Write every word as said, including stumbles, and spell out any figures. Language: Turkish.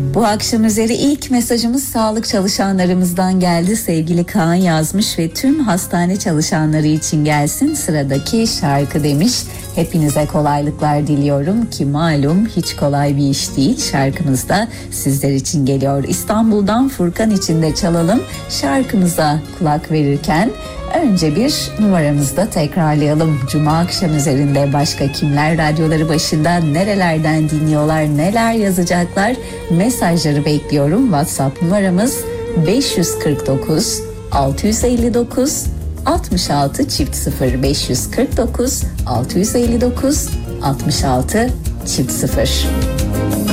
Bu akşam üzeri ilk mesajımız sağlık çalışanlarımızdan geldi. Sevgili Kaan yazmış ve tüm hastane çalışanları için gelsin sıradaki şarkı demiş. Hepinize kolaylıklar diliyorum ki malum hiç kolay bir iş değil. Şarkımız da sizler için geliyor. İstanbul'dan Furkan için de çalalım. Şarkımıza kulak verirken önce bir numaramızı da tekrarlayalım. Cuma akşam üzerinde başka kimler radyoları başında, nerelerden dinliyorlar, neler yazacaklar? Mesajları bekliyorum. WhatsApp numaramız beş yüz kırk dokuz altı yüz elli dokuz altmış altı çift sıfır beş yüz kırk dokuz altı yüz elli dokuz altmış altı çift sıfır.